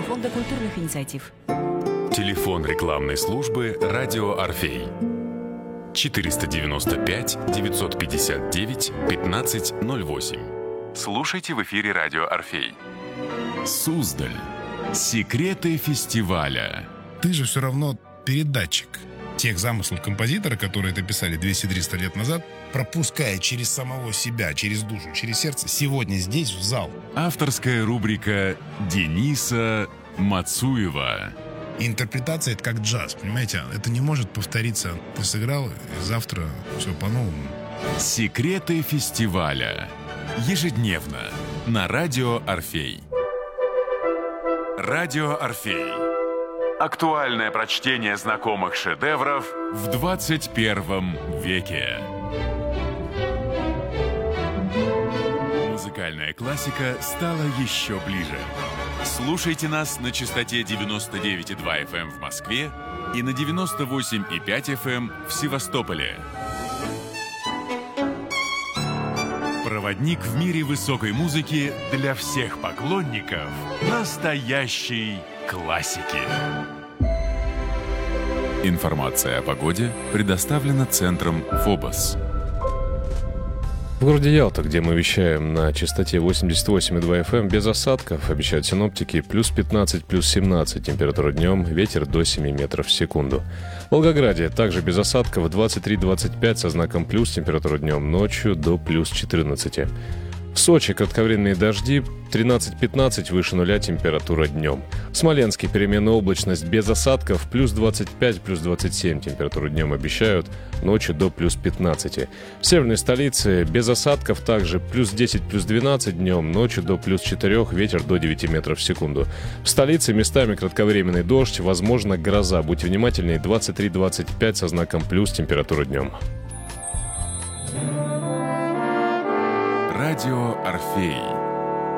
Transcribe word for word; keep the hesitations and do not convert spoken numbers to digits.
Фонда культурных инициатив. Телефон рекламной службы «Радио Орфей». четыреста девяносто пять девятьсот пятьдесят девять пятнадцать ноль восемь. Слушайте в эфире «Радио Орфей». Суздаль. Секреты фестиваля. Ты же все равно передатчик тех замыслов композитора, которые это писали двести-триста лет назад, пропуская через самого себя, через душу, через сердце, сегодня здесь, в зал. Авторская рубрика Дениса Мацуева. Интерпретация — это как джаз, понимаете? Это не может повториться. Ты сыграл, и завтра все по-новому. Секреты фестиваля. Ежедневно на Радио Орфей. Радио Орфей. Актуальное прочтение знакомых шедевров в двадцать первом веке. Музыкальная классика стала еще ближе. Слушайте нас на частоте девяносто девять и два эф эм в Москве и на девяносто восемь и пять эф эм в Севастополе. Проводник в мире высокой музыки для всех поклонников настоящей классики. Информация о погоде предоставлена центром ФОБОС. В городе Ялта, где мы вещаем на частоте восемьдесят восемь и два эф эм, без осадков, обещают синоптики, плюс пятнадцать, плюс семнадцать, температура днем, ветер до семи метров в секунду. В Волгограде также без осадков, двадцать три - двадцать пять со знаком плюс, температура днем, ночью до плюс четырнадцати. В Сочи кратковременные дожди, тринадцать - пятнадцать, выше нуля температура днем. В Смоленске переменная облачность без осадков, плюс двадцать пять, плюс двадцать семь температуру днем обещают, ночью до плюс пятнадцати. В северной столице без осадков также плюс десять, плюс двенадцать днем, ночью до плюс четыре, ветер до девяти метров в секунду. В столице местами кратковременный дождь, возможно гроза. Будьте внимательнее, двадцать три - двадцать пять со знаком плюс температура днем. Радио Орфей.